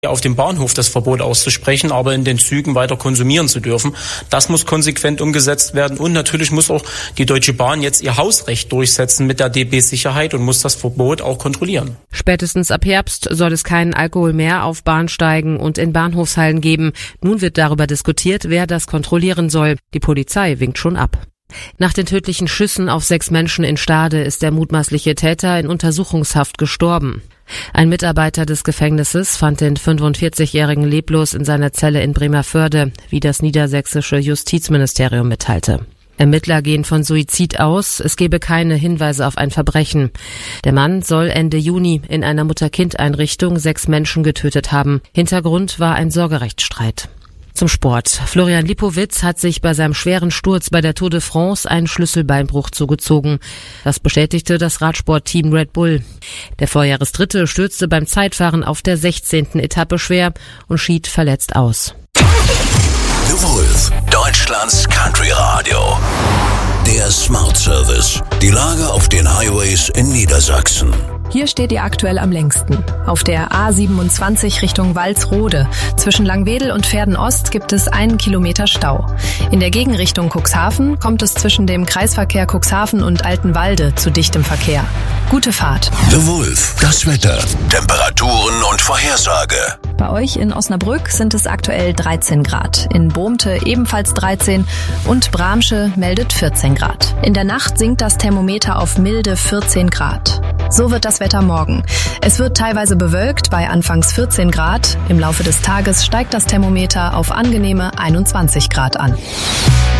auf dem Bahnhof das Verbot auszusprechen, aber in den Zügen weiter konsumieren zu dürfen. Das muss konsequent umgesetzt werden und natürlich muss auch die Deutsche Bahn jetzt ihr Hausrecht durchsetzen mit der DB-Sicherheit und muss das Verbot auch kontrollieren. Spätestens ab Herbst soll es keinen Alkohol mehr auf Bahnsteigen und in Bahnhofshallen geben. Nun wird darüber diskutiert, wer das kontrollieren soll. Die Polizei winkt schon ab. Nach den tödlichen Schüssen auf 6 Menschen in Stade ist der mutmaßliche Täter in Untersuchungshaft gestorben. Ein Mitarbeiter des Gefängnisses fand den 45-Jährigen leblos in seiner Zelle in Bremervörde, wie das niedersächsische Justizministerium mitteilte. Ermittler gehen von Suizid aus, es gebe keine Hinweise auf ein Verbrechen. Der Mann soll Ende Juni in einer Mutter-Kind-Einrichtung 6 Menschen getötet haben. Hintergrund war ein Sorgerechtsstreit. Zum Sport. Florian Lipowitz hat sich bei seinem schweren Sturz bei der Tour de France einen Schlüsselbeinbruch zugezogen. Das bestätigte das Radsportteam Red Bull. Der Vorjahresdritte stürzte beim Zeitfahren auf der 16. Etappe schwer und schied verletzt aus. The Wolf, Deutschlands Country Radio. Der Smart Service. Die Lage auf den Highways in Niedersachsen. Hier steht ihr aktuell am längsten. Auf der A27 Richtung Walsrode. Zwischen Langwedel und Verden-Ost gibt es 1 Kilometer Stau. In der Gegenrichtung Cuxhaven kommt es zwischen dem Kreisverkehr Cuxhaven und Altenwalde zu dichtem Verkehr. Gute Fahrt. The Wolf, das Wetter, Temperaturen und Vorhersage. Bei euch in Osnabrück sind es aktuell 13 Grad. In Bohmte ebenfalls 13 und Bramsche meldet 14 Grad. In der Nacht sinkt das Thermometer auf milde 14 Grad. So wird das Wetter morgen. Es wird teilweise bewölkt bei anfangs 14 Grad. Im Laufe des Tages steigt das Thermometer auf angenehme 21 Grad an.